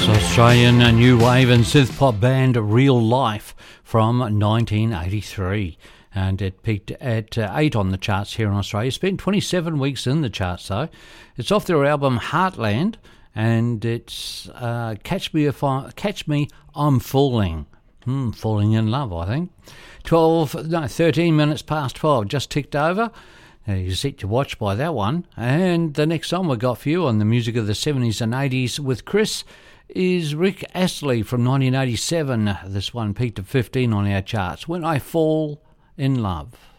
Australian new wave and synth pop band Real Life from 1983, and it peaked at 8 on the charts here in Australia. It's been 27 weeks in the charts though. It's off their album Heartland, and it's Catch Me I'm Falling. Falling in love, I think. 13 minutes past 12, just ticked over. You're set to watch by that one. And the next song we got for you on the music of the 70s and 80s with Chris is Rick Astley from 1987. This one peaked at 15 on our charts, When I Fall in Love.